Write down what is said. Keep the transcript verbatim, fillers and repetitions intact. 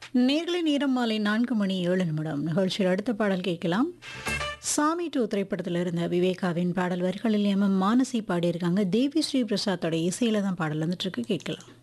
நேர்களை நேரம் மாலை நான்கு மணி ஏழு நிமிடம் நிகழ்ச்சியில் அடுத்த பாடல் கேட்கலாம். சாமி டூ திரைப்படத்தில் இருந்த விவேகாவின் பாடல் வரிகளில் எம் எம் மானசி பாடியிருக்காங்க. தேவி ஸ்ரீ பிரசாத்தோட இசையில தான் பாடல் வந்துட்டு இருக்கு, கேட்கலாம்.